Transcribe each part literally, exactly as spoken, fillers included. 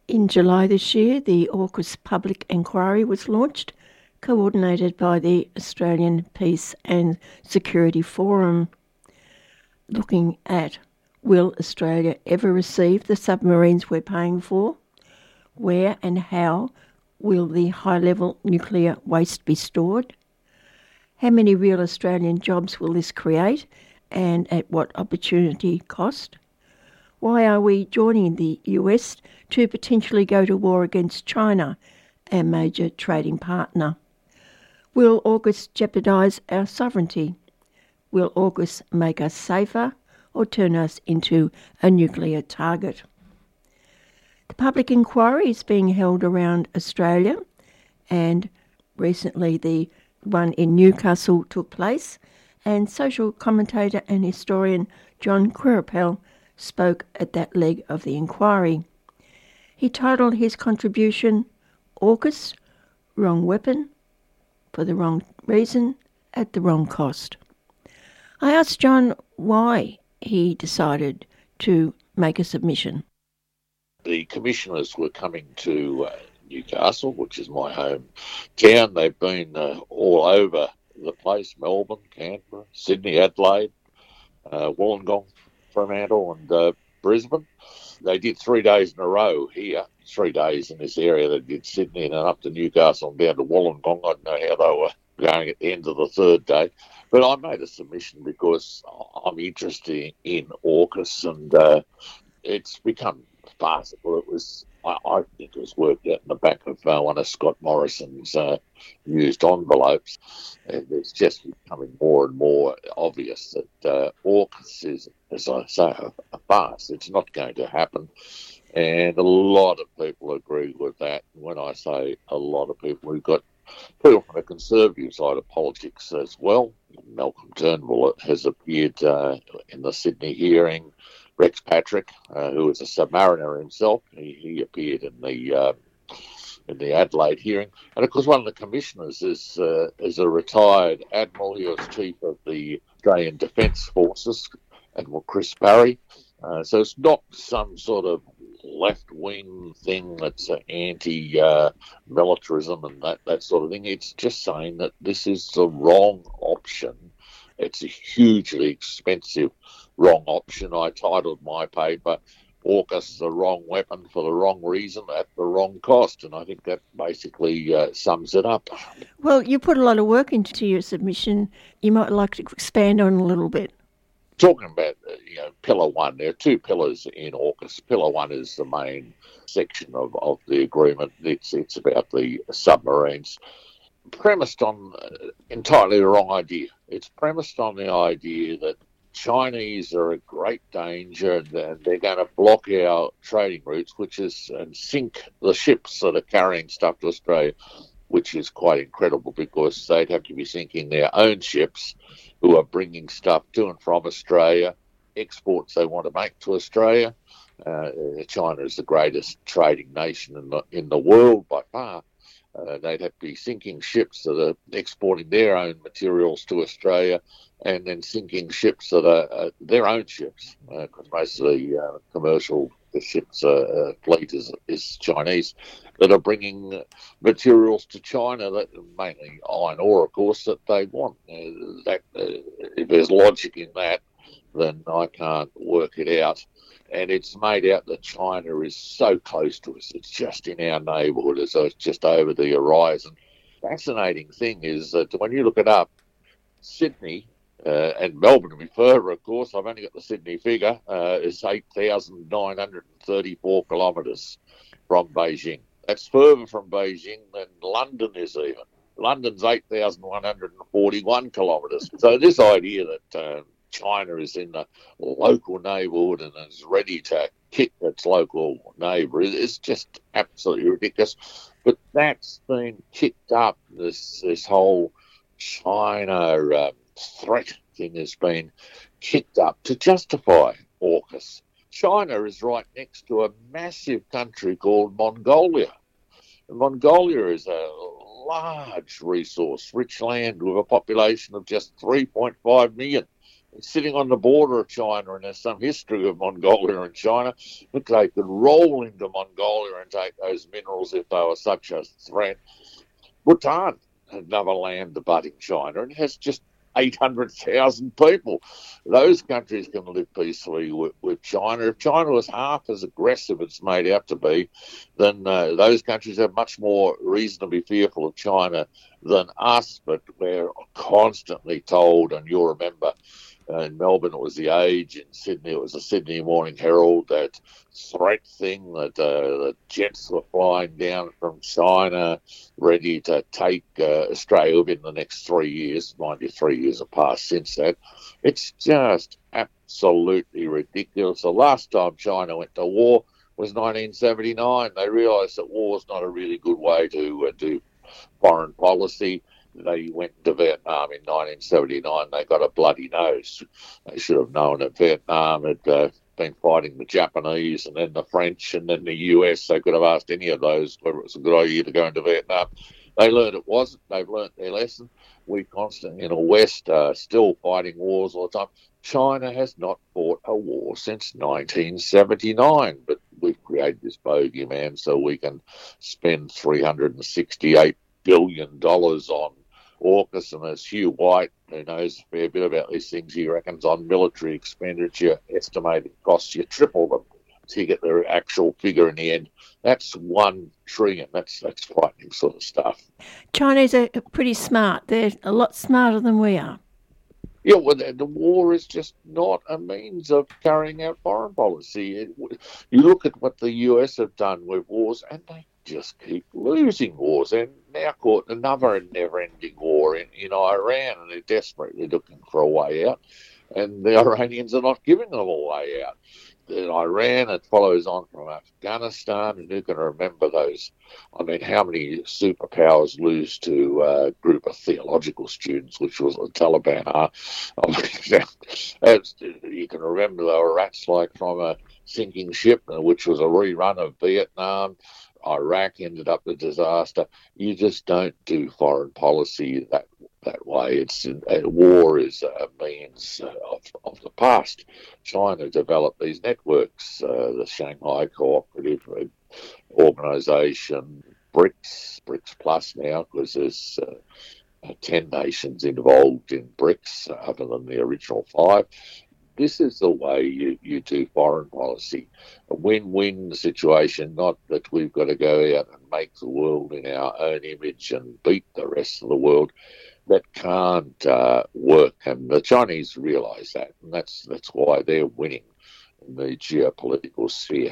In July this year, the AUKUS public inquiry was launched, coordinated by the Australian Peace and Security Forum, looking at will Australia ever receive the submarines we're paying for? Where and how will the high-level nuclear waste be stored? How many real Australian jobs will this create, and at what opportunity cost? Why are we joining the U S to potentially go to war against China, our major trading partner? Will AUKUS jeopardise our sovereignty? Will AUKUS make us safer or turn us into a nuclear target? The public inquiry is being held around Australia, and recently the one in Newcastle took place, and social commentator and historian John Quirrell spoke at that leg of the inquiry. He titled his contribution, AUKUS, Wrong Weapon, for the Wrong Reason, at the Wrong Cost. I asked John why he decided to make a submission. The commissioners were coming to uh, Newcastle, which is my home town. They've been uh, all over the place, Melbourne, Canberra, Sydney, Adelaide, uh, Wollongong, Fremantle and uh, Brisbane. They did three days in a row here, three days in this area. They did Sydney and then up to Newcastle and down to Wollongong. I don't know how they were going at the end of the third day. But I made a submission because I'm interested in AUKUS, and uh, it's become farcical. It was, I, I think it was worked out in the back of uh, one of Scott Morrison's uh, used envelopes. And it's just becoming more and more obvious that uh, AUKUS is, as I say, a, a farce. It's not going to happen. And a lot of people agree with that. When I say a lot of people, we've got people from the conservative side of politics as well. Malcolm Turnbull has appeared uh, in the Sydney hearing. Rex Patrick, uh, who is a submariner himself, he, he appeared in the uh, in the Adelaide hearing. And of course, one of the commissioners is uh, is a retired admiral. He was chief of the Australian Defence Forces, Admiral Chris Parry. Uh, so it's not some sort of left-wing thing that's uh, anti-militarism uh, and that, that sort of thing. It's just saying that this is the wrong option. It's a hugely expensive wrong option. I titled my paper, AUKUS, the wrong weapon for the wrong reason at the wrong cost. And I think that basically uh, sums it up. Well, you put a lot of work into your submission. You might like to expand on a little bit. Talking about, uh, you know, Pillar one, there are two pillars in AUKUS. Pillar one is the main section of, of the agreement. It's, it's about the submarines. Premised on uh, entirely the wrong idea. It's premised on the idea that Chinese are a great danger and they're going to block our trading routes, which is and sink the ships that are carrying stuff to Australia, which is quite incredible because they'd have to be sinking their own ships who are bringing stuff to and from Australia, exports they want to make to Australia. Uh, China is the greatest trading nation in the, in the world by far. Uh, they'd have to be sinking ships that are exporting their own materials to Australia and then sinking ships that are uh, their own ships, because uh, most of the uh, commercial ships uh, uh, fleet is, is Chinese, that are bringing materials to China, that mainly iron ore, of course, that they want. Uh, that uh, if there's logic in that, then I can't work it out. And it's made out that China is so close to us. It's just in our neighbourhood, so it's just over the horizon. Fascinating thing is that when you look it up, Sydney uh, and Melbourne, to be further, of course, I've only got the Sydney figure, uh, is eight thousand nine hundred thirty-four kilometres from Beijing. That's further from Beijing than London is even. London's eight thousand one hundred forty-one kilometres. So this idea that uh, China is in the local neighbourhood and is ready to kick its local neighbour is just absolutely ridiculous. But that's been kicked up. This this whole China um, threat thing has been kicked up to justify AUKUS. China is right next to a massive country called Mongolia. And Mongolia is a large resource, rich land with a population of just three point five million. sitting on the border of China, and there's some history of Mongolia and China. Look, they could roll into Mongolia and take those minerals if they were such a threat. Bhutan, another land abutting China, and has just eight hundred thousand people. Those countries can live peacefully with, with China. If China was half as aggressive as it's made out to be, then uh, those countries have much more reason to be fearful of China than us. But we're constantly told, and you'll remember, Uh, in Melbourne, it was The Age. In Sydney, it was the Sydney Morning Herald. That threat thing that uh, the jets were flying down from China, ready to take uh, Australia within the next three years. Mind you, three years have passed since that. It's just absolutely ridiculous. The last time China went to war was nineteen seventy-nine. They realised that war is not a really good way to uh, do foreign policy. They went to Vietnam in nineteen seventy-nine. They got a bloody nose. They should have known that Vietnam had uh, been fighting the Japanese and then the French and then the U S. They could have asked any of those whether it was a good idea to go into Vietnam. They learned it wasn't. They've learned their lesson. We constantly in the West are still fighting wars all the time. China has not fought a war since nineteen seventy-nine, but we've created this bogeyman so we can spend three hundred sixty-eight billion dollars on AUKUS, and as Hugh White, who knows a fair bit about these things, he reckons on military expenditure, estimated costs you triple them to get the actual figure in the end. That's one trillion. That's that's frightening sort of stuff. Chinese are pretty smart. They're a lot smarter than we are. Yeah, well, the, the war is just not a means of carrying out foreign policy. It, you look at what the U S have done with wars, and they just keep losing wars. And now caught another never-ending war in, in Iran, and they're desperately looking for a way out. And the Iranians are not giving them a way out. In Iran, it follows on from Afghanistan, and who can remember those? I mean, how many superpowers lose to a group of theological students, which was the Taliban are? I mean, you can remember they were rats like from a sinking ship, which was a rerun of Vietnam. Iraq ended up a disaster. You just don't do foreign policy that that way. It's uh, war is a means uh, of, of the past. China developed these networks, uh, the Shanghai Cooperative Organization, BRICS, BRICS Plus now, because there's uh, ten nations involved in BRICS, uh, other than the original five. This is the way you, you do foreign policy. A win-win situation, not that we've got to go out and make the world in our own image and beat the rest of the world. That can't uh, work. And the Chinese realise that, and that's that's why they're winning in the geopolitical sphere.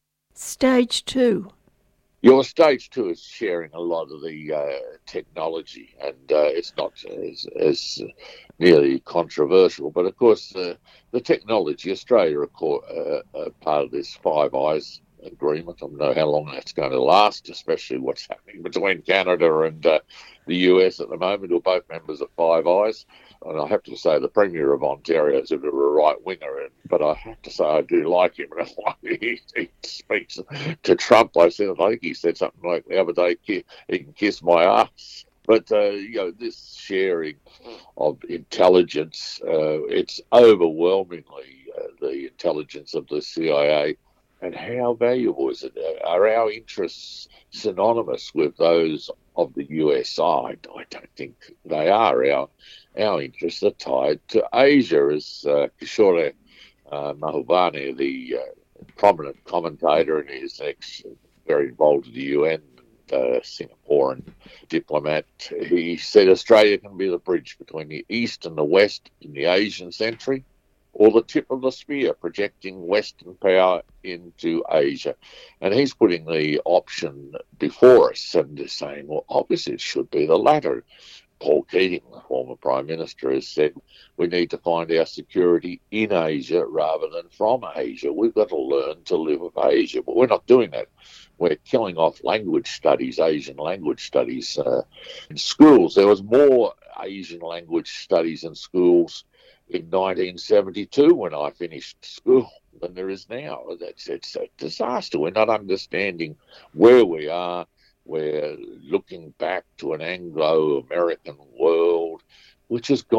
Stage two. Your stage two is sharing a lot of the uh, technology, and uh, it's not as, as nearly controversial. But of course, uh, the technology, Australia, of course, uh, uh, part of this Five Eyes agreement. I don't know how long that's going to last, especially what's happening between Canada and uh, the U S at the moment, who are both members of Five Eyes. And I have to say, the Premier of Ontario is a bit of a right-winger, but I have to say I do like him. And he, he speaks to Trump. I said, I think he said something like the other day, he can kiss my ass. But, uh, you know, this sharing of intelligence, uh, it's overwhelmingly uh, the intelligence of the C I A. And how valuable is it? Are our interests synonymous with those of the U S? I, I don't think they are. Our our interests are tied to Asia, as uh, Kishore uh, Mahbubani, the uh, prominent commentator, and he's ex, very involved in the U N, uh, Singaporean diplomat. He said Australia can be the bridge between the East and the West in the Asian century, or the tip of the spear projecting Western power into Asia. And he's putting the option before us and is saying, well, obviously it should be the latter. Paul Keating, the former Prime Minister, has said we need to find our security in Asia rather than from Asia. We've got to learn to live with Asia, but we're not doing that. We're killing off language studies, Asian language studies uh, in schools. There was more Asian language studies in schools in nineteen seventy-two when I finished school than there is now. That's it's a disaster. We're not understanding where we are. We're looking back to an Anglo-American world which is gone.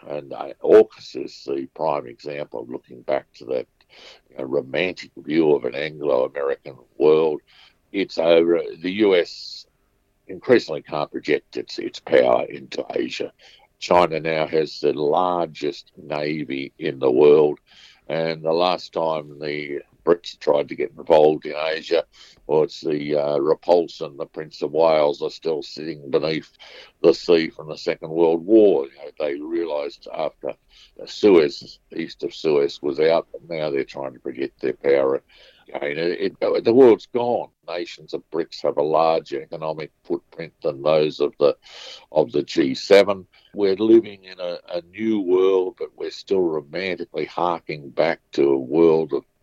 And uh, AUKUS is the prime example of looking back to that you know, romantic view of an Anglo-American world. It's over. The U S increasingly can't project its, its power into Asia. China now has the largest navy in the world, and the last time the Brits tried to get involved in Asia, well, it's the uh, Repulse and the Prince of Wales are still sitting beneath the sea from the Second World War. You know, they realised after Suez, east of Suez was out, but now they're trying to project their power. Again, it, it, the world's gone. Nations of BRICS have a larger economic footprint than those of the of the G seven. We're living in a, a new world, but we're still romantically harking back to a world of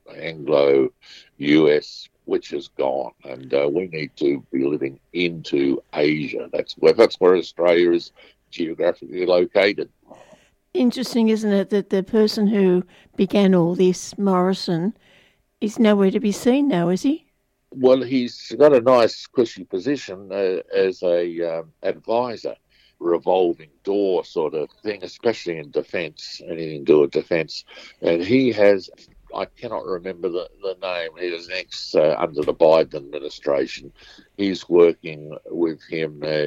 Anglo-U S, which is gone, and uh, we need to be living into Asia. That's where that's where Australia is geographically located. Interesting, isn't it, that the person who began all this, Morrison, is nowhere to be seen now, is he? Well, he's got a nice cushy position uh, as a um, advisor, revolving door sort of thing, especially in defence, anything to do with defence. And he has, I cannot remember the, the name, he was next uh, under the Biden administration. He's working with him, uh,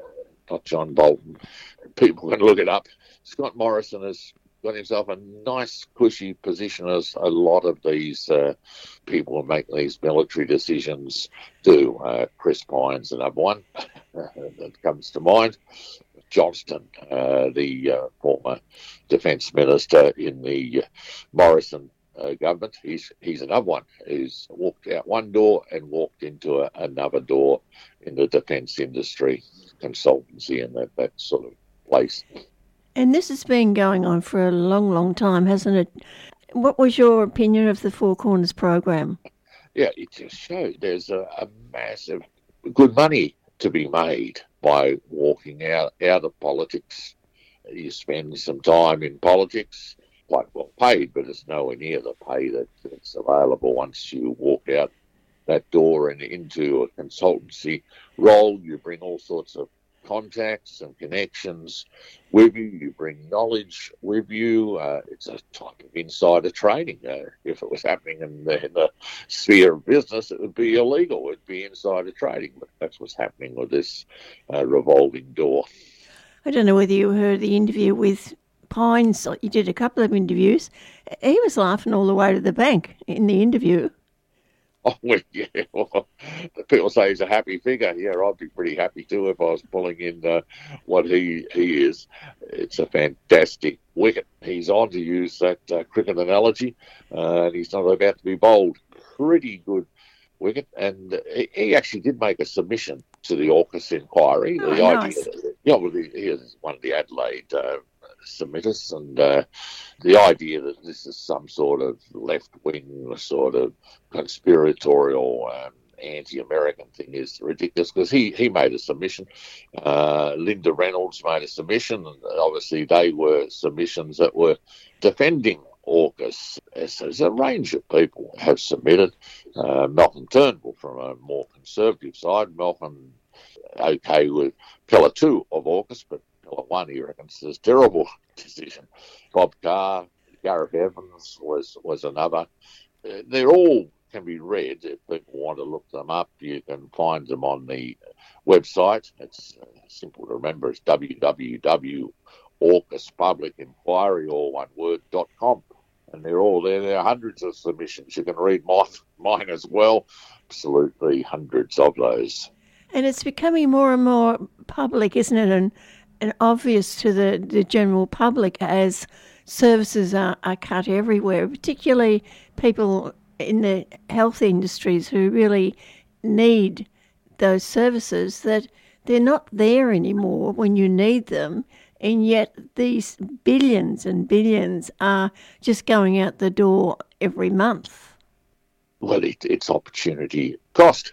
not John Bolton. People can look it up. Scott Morrison has got himself a nice cushy position, as a lot of these uh, people who make these military decisions do. Uh, Chris Pine's another one that comes to mind. Johnston, uh, the uh, former defence minister in the Morrison uh, government, he's he's another one who's walked out one door and walked into a, another door in the defence industry, consultancy and that, that sort of place. And this has been going on for a long, long time, hasn't it? What was your opinion of the Four Corners program? Yeah, it just showed there's a, a massive good money to be made by walking out, out of politics. You spend some time in politics, quite well paid, but it's nowhere near the pay that, that's available once you walk out that door and into a consultancy role. You bring all sorts of contacts and connections with you. You bring knowledge with you. Uh, it's a type of insider trading. Uh, if it was happening in the, in the sphere of business, it would be illegal. It would be insider trading. But that's what's happening with this uh, revolving door. I don't know whether you heard the interview with Pines. You did a couple of interviews. He was laughing all the way to the bank in the interview. Oh, well, yeah. Well, people say he's a happy figure. Yeah, I'd be pretty happy too if I was pulling in uh, what he he is. It's a fantastic wicket. He's on, to use that uh, cricket analogy, uh, and he's not about to be bowled. Pretty good wicket, and he, he actually did make a submission to the AUKUS inquiry. Oh, the nice. idea, that, yeah, well, he, he is one of the Adelaide uh, submitters, and uh, the idea that this is some sort of left-wing sort of conspiratorial um, anti-American thing is ridiculous, because he, he made a submission. Uh, Linda Reynolds made a submission, and obviously they were submissions that were defending AUKUS, as, as a range of people have submitted. Uh, Malcolm Turnbull from a more conservative side. Malcolm okay with Pillar two of AUKUS, but Pillar one he reckons is a terrible decision. Bob Carr, Gareth Evans was, was another. Uh, they're all can be read. If people want to look them up, you can find them on the website. It's uh, simple to remember. It's w w w dot AUKUS Public Inquiry, all one word, dot com. And they're all there. There are hundreds of submissions. You can read mine, mine as well. Absolutely hundreds of those. And it's becoming more and more public, isn't it? And, and obvious to the, the general public as services are, are cut everywhere, particularly people in the health industries who really need those services, that they're not there anymore when you need them, and yet these billions and billions are just going out the door every month. Well, it, it's opportunity cost.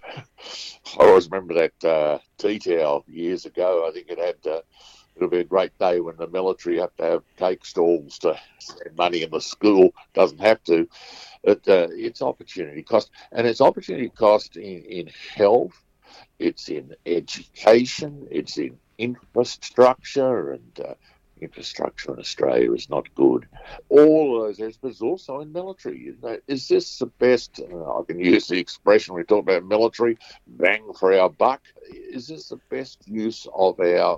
I always remember that uh, tea towel years ago. I think it had... Uh, It'll be a great day when the military have to have cake stalls to spend money in the school. Doesn't have to. It, uh, it's opportunity cost. And it's opportunity cost in, in health. It's in education. It's in infrastructure and uh, infrastructure in Australia is not good. All of those aspects, also in military. You know, is this the best, uh, I can use the expression we talk about military, bang for our buck? Is this the best use of our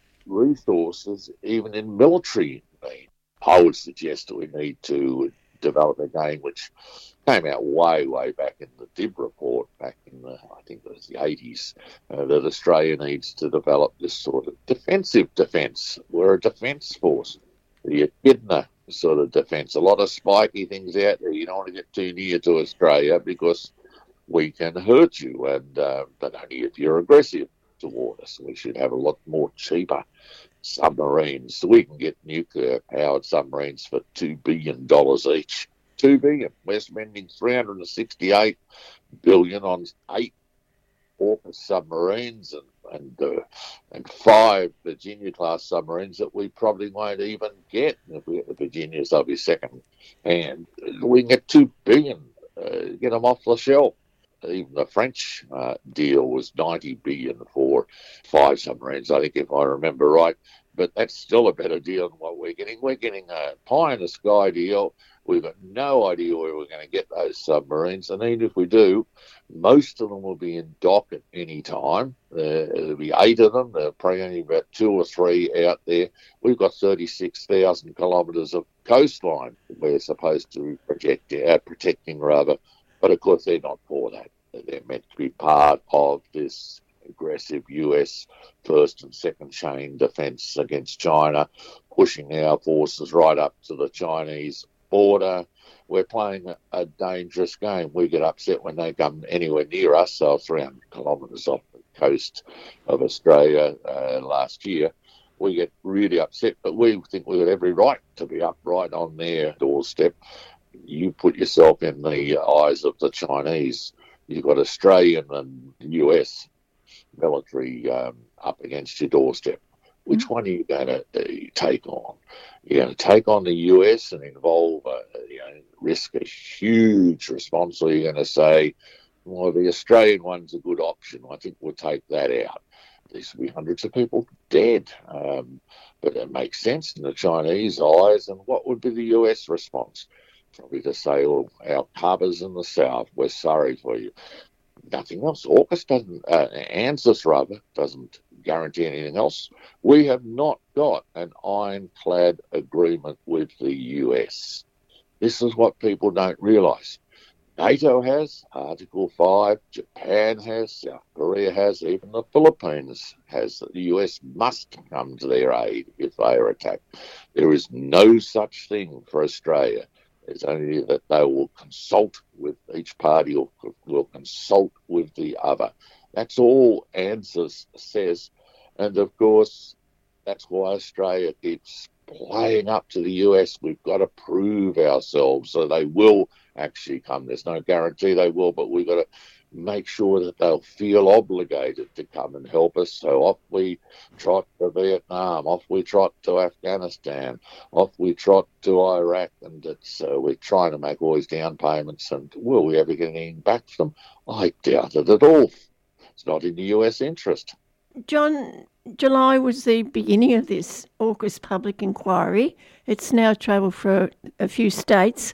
resources, even in military need? I would suggest that we need to develop a game which came out way, way back in the D I B report, back in the, I think it was the eighties, uh, that Australia needs to develop this sort of defensive defence. We're a defence force. The echidna sort of defence. A lot of spiky things out there. You don't want to get too near to Australia because we can hurt you, and uh, but only if you're aggressive toward us. We should have a lot more cheaper submarines. So we can get nuclear-powered submarines for two billion dollars each. Two billion. We're spending three hundred sixty-eight billion on eight AUKUS submarines and and, uh, and five Virginia-class submarines that we probably won't even get. If we get the Virginias, they'll be second hand. We can get two billion. Uh, get them off the shelf. Even the French uh, deal was ninety billion for five submarines, I think, if I remember right. But that's still a better deal than what we're getting. We're getting a pie in the sky deal. We've got no idea where we're going to get those submarines. And even if we do, most of them will be in dock at any time. Uh, there'll be eight of them. There'll probably only about two or three out there. We've got thirty-six thousand kilometres of coastline we're supposed to be project, uh, protecting, rather. But, of course, they're not for that. They're meant to be part of this aggressive U S first and second chain defence against China, pushing our forces right up to the Chinese border. We're playing a, a dangerous game. We get upset when they come anywhere near us, so three hundred kilometres off the coast of Australia uh, last year. We get really upset, but we think we've got every right to be up right on their doorstep. You put yourself in the eyes of the Chinese. You've got Australian and U S military um, up against your doorstep. Which mm-hmm. one are you going to uh, take on? You're going to take on the U S and involve, uh, you know, risk a huge response, or you're going to say, well, the Australian one's a good option. I think we'll take that out. There's will be hundreds of people dead. Um, but it makes sense in the Chinese eyes. And what would be the U S response? Probably to say, oh, our covers in the south, we're sorry for you. Nothing else. AUKUS doesn't, uh, ANZUS rather, doesn't guarantee anything else. We have not got an ironclad agreement with the U S. This is what people don't realise. NATO has, Article five, Japan has, South Korea has, even the Philippines has. The U S must come to their aid if they are attacked. There is no such thing for Australia. It's only that they will consult with each party or will consult with the other. That's all ANZUS says. And, of course, that's why Australia keeps playing up to the U S. We've got to prove ourselves, so they will actually come. There's no guarantee they will, but we've got to make sure that they'll feel obligated to come and help us. So off we trot to Vietnam, off we trot to Afghanistan, off we trot to Iraq, and it's, uh, we're trying to make all these down payments, and will we ever get anything back from them? I doubt it at all. It's not in the U S interest. John, July was the beginning of this AUKUS public inquiry. It's now travelled for a few states.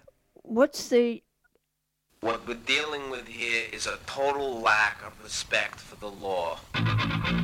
What's the... What we're dealing with here is a total lack of respect for the law.